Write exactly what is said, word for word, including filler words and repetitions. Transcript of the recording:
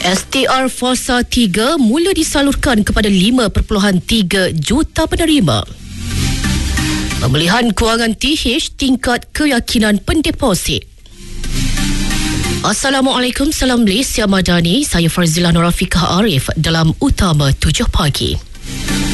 S T R Fasa tiga mula disalurkan kepada lima perpuluhan tiga juta penerima. Pemulihan kewangan T H tingkat keyakinan pendeposit. Assalamualaikum, salam Malaysia Madani. Saya Farzila Nurafiqah Arif dalam Utama tujuh pagi.